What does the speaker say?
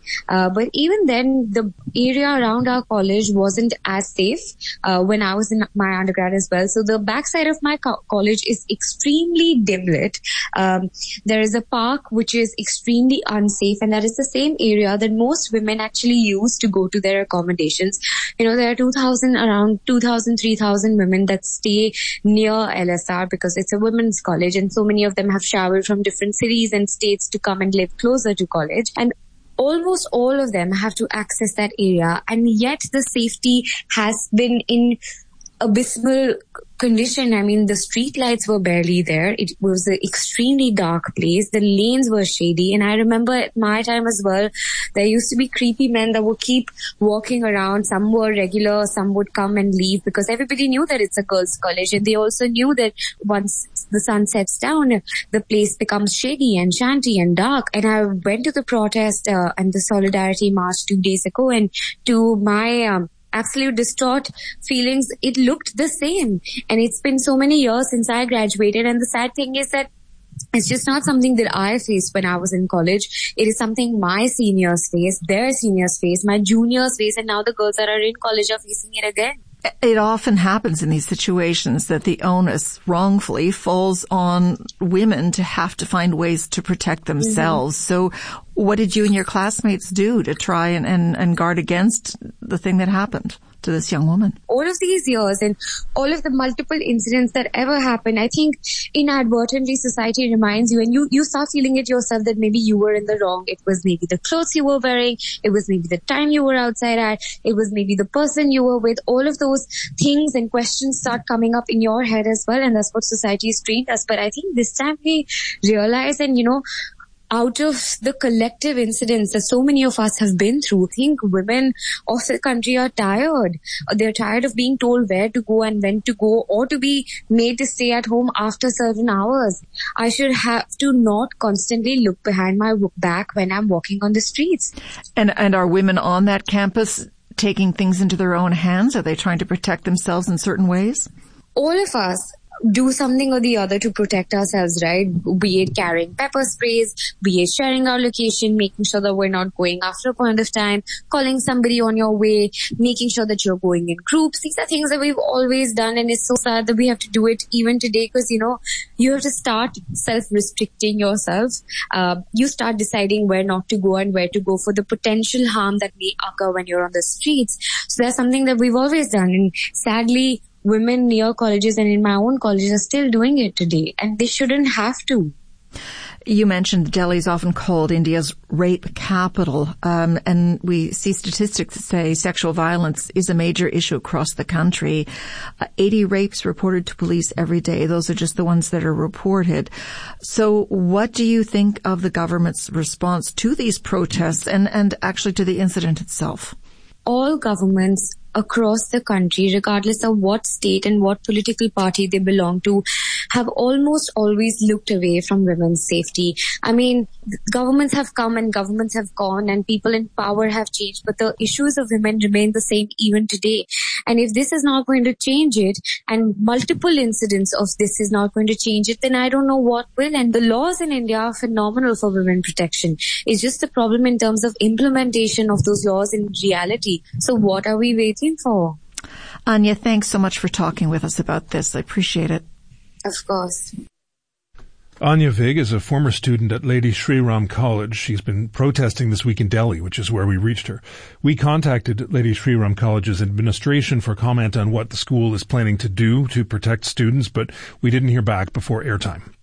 But even then, the area around our college wasn't as safe when I was in my undergrad as well. So the backside of my college is extremely dim lit. There is a park which is extremely unsafe, and that is the same area that most women actually use to go to their accommodations. There are around 2,000, 3,000 women that stay near LSR because it's a women's college, and so many of them have traveled from different cities and states to come and live closer to college. And almost all of them have to access that area, and yet the safety has been in abysmal condition. I mean, the street lights were barely there. It was an extremely dark place. The lanes were shady. And I remember at my time as well, there used to be creepy men that would keep walking around. Some were regular, some would come and leave because everybody knew that it's a girls' college. And they also knew that once the sun sets down, the place becomes shady and shanty and dark. And I went to the protest and the Solidarity March 2 days ago, and to my absolute distraught feelings, it looked the same. And it's been so many years since I graduated, and the sad thing is that it's just not something that I faced when I was in college. It is something my seniors faced, their seniors faced, my juniors faced, and now the girls that are in college are facing it again. It often happens in these situations that the onus wrongfully falls on women to have to find ways to protect themselves. So what did you and your classmates do to try and guard against the thing that happened to this young woman? All of these years and all of the multiple incidents that ever happened, I think inadvertently society reminds you, and you start feeling it yourself, that maybe you were in the wrong. It was maybe the clothes you were wearing. It was maybe the time you were outside at. It was maybe the person you were with. All of those things and questions start coming up in your head as well, and that's what society has trained us. But I think this time we realize, and out of the collective incidents that so many of us have been through, I think women of the country are tired. They're tired of being told where to go and when to go, or to be made to stay at home after certain hours. I should have to not constantly look behind my back when I'm walking on the streets. And are women on that campus taking things into their own hands? Are they trying to protect themselves in certain ways? All of us do something or the other to protect ourselves, right? Be it carrying pepper sprays, be it sharing our location, making sure that we're not going after a point of time, calling somebody on your way, making sure that you're going in groups. These are things that we've always done, and it's so sad that we have to do it even today because, you have to start self-restricting yourself. You start deciding where not to go and where to go for the potential harm that may occur when you're on the streets. So that's something that we've always done, and sadly, women near colleges and in my own colleges are still doing it today, and they shouldn't have to. You mentioned Delhi is often called India's rape capital, and we see statistics that say sexual violence is a major issue across the country. 80 rapes reported to police every day. Those are just the ones that are reported. So what do you think of the government's response to these protests and actually to the incident itself? All governments across the country, regardless of what state and what political party they belong to, have almost always looked away from women's safety. I mean, governments have come and governments have gone and people in power have changed, but the issues of women remain the same even today. And if this is not going to change it, and multiple incidents of this is not going to change it, then I don't know what will. And the laws in India are phenomenal for women protection. It's just a problem in terms of implementation of those laws in reality. So what are we waiting for? Anya, thanks so much for talking with us about this. I appreciate it. Of course. Anya Vig is a former student at Lady Shri Ram College. She's been protesting this week in Delhi, which is where we reached her. We contacted Lady Shri Ram College's administration for comment on what the school is planning to do to protect students, but we didn't hear back before airtime.